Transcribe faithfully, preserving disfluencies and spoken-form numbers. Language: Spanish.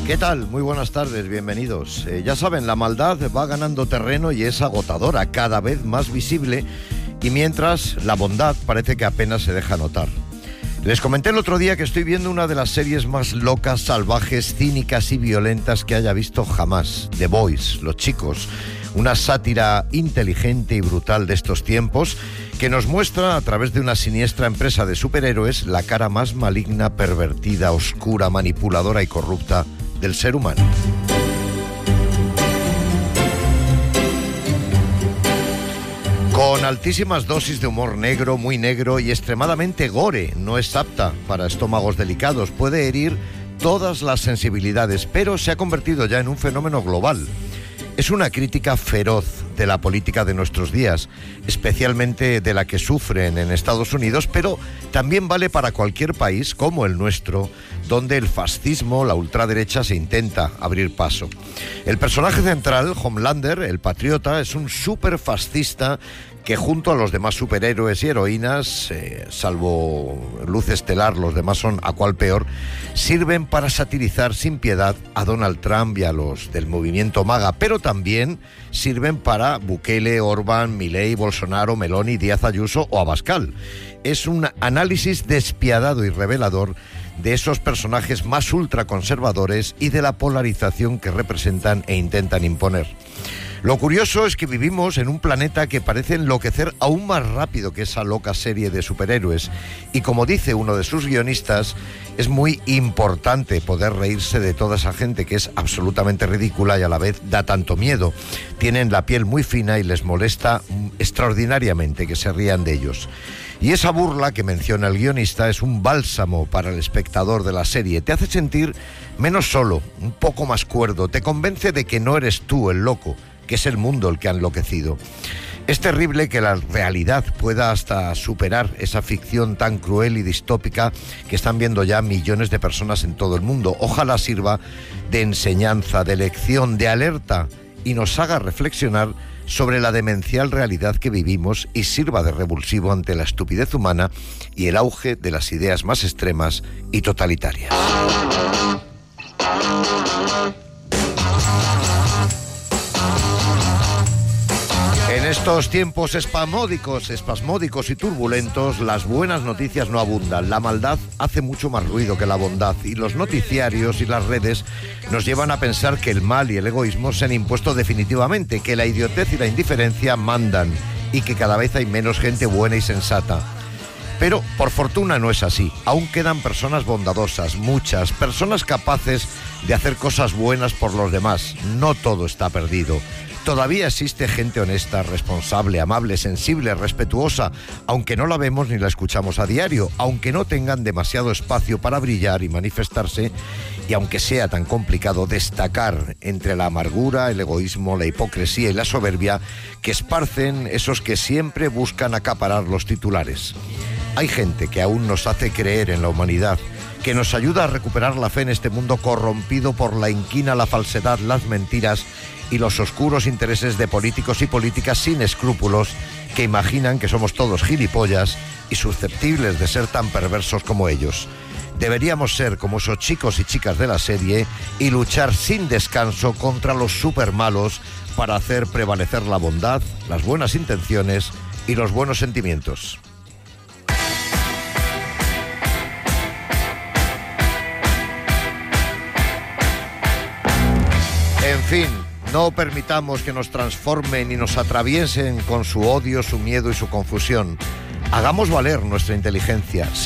¿Qué tal? Muy buenas tardes, bienvenidos. Eh, ya saben, la maldad va ganando terreno y es agotadora, cada vez más visible, y mientras la bondad parece que apenas se deja notar. Les comenté el otro día que estoy viendo una de las series más locas, salvajes, cínicas y violentas que haya visto jamás. The Boys, Los Chicos, una sátira inteligente y brutal de estos tiempos que nos muestra a través de una siniestra empresa de superhéroes la cara más maligna, pervertida, oscura, manipuladora y corrupta del ser humano. Con altísimas dosis de humor negro, muy negro y extremadamente gore, no es apta para estómagos delicados, puede herir todas las sensibilidades, pero se ha convertido ya en un fenómeno global. Es una crítica feroz de la política de nuestros días, especialmente de la que sufren en Estados Unidos, pero también vale para cualquier país como el nuestro, donde el fascismo, la ultraderecha, se intenta abrir paso. El personaje central, Homelander, el patriota, es un superfascista que junto a los demás superhéroes y heroínas, eh, salvo Luz Estelar, los demás son a cual peor, sirven para satirizar sin piedad a Donald Trump y a los del movimiento MAGA, pero también sirven para Bukele, Orbán, Milei, Bolsonaro, Meloni, Díaz Ayuso o Abascal. Es un análisis despiadado y revelador de esos personajes más ultraconservadores y de la polarización que representan e intentan imponer. Lo curioso es que vivimos en un planeta que parece enloquecer aún más rápido que esa loca serie de superhéroes. Y como dice uno de sus guionistas, es muy importante poder reírse de toda esa gente que es absolutamente ridícula y a la vez da tanto miedo. Tienen la piel muy fina y les molesta extraordinariamente que se rían de ellos. Y esa burla que menciona el guionista es un bálsamo para el espectador de la serie. Te hace sentir menos solo, un poco más cuerdo, te convence de que no eres tú el loco, que es el mundo el que ha enloquecido. Es terrible que la realidad pueda hasta superar esa ficción tan cruel y distópica que están viendo ya millones de personas en todo el mundo. Ojalá sirva de enseñanza, de lección, de alerta y nos haga reflexionar sobre la demencial realidad que vivimos y sirva de revulsivo ante la estupidez humana y el auge de las ideas más extremas y totalitarias. En estos tiempos espasmódicos, espasmódicos y turbulentos, las buenas noticias no abundan. La maldad hace mucho más ruido que la bondad y los noticiarios y las redes nos llevan a pensar que el mal y el egoísmo se han impuesto definitivamente, que la idiotez y la indiferencia mandan y que cada vez hay menos gente buena y sensata. Pero, por fortuna, no es así. Aún quedan personas bondadosas, muchas, personas capaces de hacer cosas buenas por los demás. No todo está perdido. Todavía existe gente honesta, responsable, amable, sensible, respetuosa, aunque no la vemos ni la escuchamos a diario, aunque no tengan demasiado espacio para brillar y manifestarse, y aunque sea tan complicado destacar entre la amargura, el egoísmo, la hipocresía y la soberbia que esparcen esos que siempre buscan acaparar los titulares. Hay gente que aún nos hace creer en la humanidad, que nos ayuda a recuperar la fe en este mundo corrompido por la inquina, la falsedad, las mentiras y los oscuros intereses de políticos y políticas sin escrúpulos que imaginan que somos todos gilipollas y susceptibles de ser tan perversos como ellos. Deberíamos ser como esos chicos y chicas de la serie y luchar sin descanso contra los supermalos para hacer prevalecer la bondad, las buenas intenciones y los buenos sentimientos. En fin, no permitamos que nos transformen y nos atraviesen con su odio, su miedo y su confusión. Hagamos valer nuestra inteligencia.